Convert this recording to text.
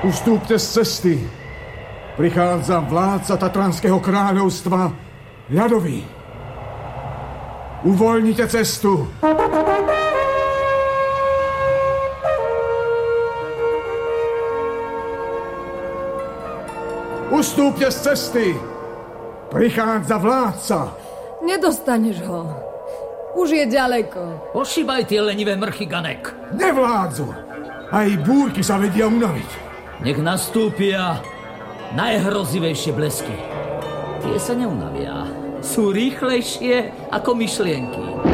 Ustúpte z cesty. Prichádza vládca Tatranského kráľovstva, ľadový. Uvoľnite cestu. Ustúpte z cesty. Prichádza vládca. Nedostaneš ho. Už je ďaleko. Ošíbaj tie lenivé mrchy, Ganek. Nevládzu. Aj búrky sa vedia unaviť. Nech nastúpia najhrozivejšie blesky. Tie sa neunavia. Sú rýchlejšie ako myšlienky.